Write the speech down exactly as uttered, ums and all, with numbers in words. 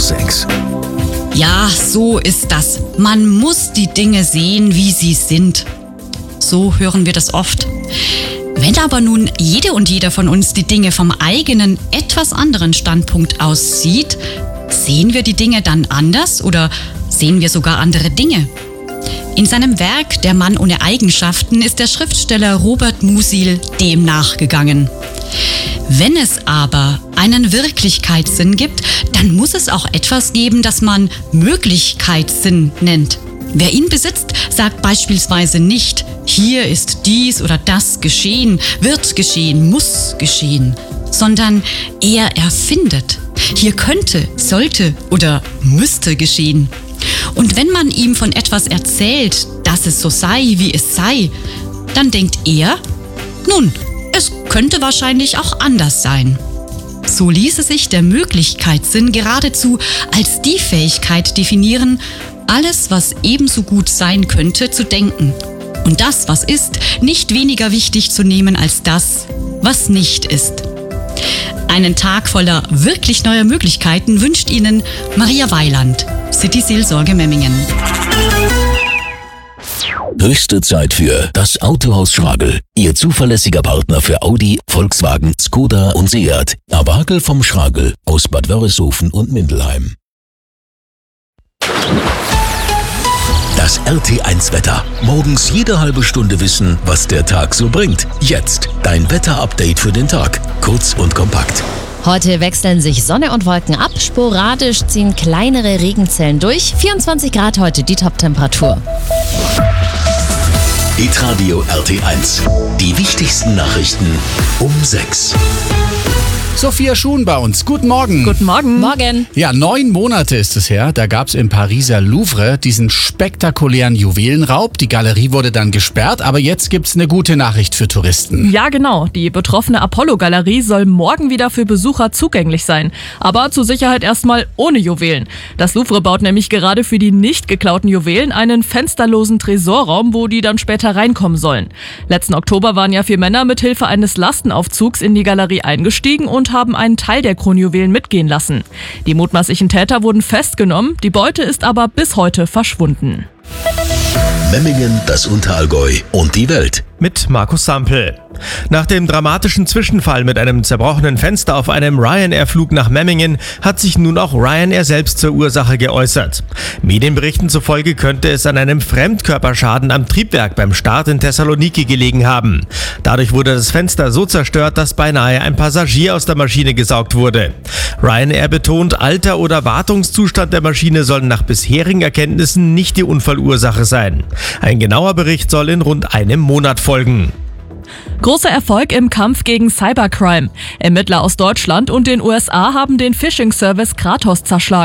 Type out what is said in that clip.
sechs. Ja, so ist das. Man muss die Dinge sehen, wie sie sind. So hören wir das oft. Wenn aber nun jede und jeder von uns die Dinge vom eigenen, etwas anderen Standpunkt aus sieht, sehen wir die Dinge dann anders oder sehen wir sogar andere Dinge? In seinem Werk Der Mann ohne Eigenschaften ist der Schriftsteller Robert Musil dem nachgegangen. Wenn es aber einen Wirklichkeitssinn gibt, dann muss es auch etwas geben, das man Möglichkeitssinn nennt. Wer ihn besitzt, sagt beispielsweise nicht, hier ist dies oder das geschehen, wird geschehen, muss geschehen, sondern er erfindet. Hier könnte, sollte oder müsste geschehen. Und wenn man ihm von etwas erzählt, dass es so sei, wie es sei, dann denkt er, nun, es könnte wahrscheinlich auch anders sein. So ließe sich der Möglichkeitssinn geradezu als die Fähigkeit definieren, alles, was ebenso gut sein könnte, zu denken. Und das, was ist, nicht weniger wichtig zu nehmen als das, was nicht ist. Einen Tag voller wirklich neuer Möglichkeiten wünscht Ihnen Maria Weiland, City-Seelsorge Memmingen. Höchste Zeit für das Autohaus Schragel. Ihr zuverlässiger Partner für Audi, Volkswagen, Skoda und Seat. Abagel vom Schragel aus Bad Wörishofen und Mindelheim. Das R T eins Wetter. Morgens jede halbe Stunde wissen, was der Tag so bringt. Jetzt dein Wetter-Update für den Tag. Kurz und kompakt. Heute wechseln sich Sonne und Wolken ab. Sporadisch ziehen kleinere Regenzellen durch. vierundzwanzig Grad heute die Top-Temperatur. Hitradio R T eins. Die wichtigsten Nachrichten um sechs. Sophia Schuhn bei uns. Guten Morgen. Guten Morgen. Morgen. Ja, neun Monate ist es her. Da gab es im Pariser Louvre diesen spektakulären Juwelenraub. Die Galerie wurde dann gesperrt, aber jetzt gibt's eine gute Nachricht für Touristen. Ja, genau. Die betroffene Apollo-Galerie soll morgen wieder für Besucher zugänglich sein. Aber zur Sicherheit erstmal ohne Juwelen. Das Louvre baut nämlich gerade für die nicht geklauten Juwelen einen fensterlosen Tresorraum, wo die dann später reinkommen sollen. Letzten Oktober waren ja vier Männer mit Hilfe eines Lastenaufzugs in die Galerie eingestiegen und haben einen Teil der Kronjuwelen mitgehen lassen. Die mutmaßlichen Täter wurden festgenommen, die Beute ist aber bis heute verschwunden. Memmingen, das Unterallgäu und die Welt. Mit Markus Sampel. Nach dem dramatischen Zwischenfall mit einem zerbrochenen Fenster auf einem Ryanair-Flug nach Memmingen hat sich nun auch Ryanair selbst zur Ursache geäußert. Medienberichten zufolge könnte es an einem Fremdkörperschaden am Triebwerk beim Start in Thessaloniki gelegen haben. Dadurch wurde das Fenster so zerstört, dass beinahe ein Passagier aus der Maschine gesaugt wurde. Ryanair betont, Alter oder Wartungszustand der Maschine sollen nach bisherigen Erkenntnissen nicht die Unfallursache sein. Ein genauer Bericht soll in rund einem Monat folgen. Großer Erfolg im Kampf gegen Cybercrime. Ermittler aus Deutschland und den U S A haben den Phishing-Service Kratos zerschlagen.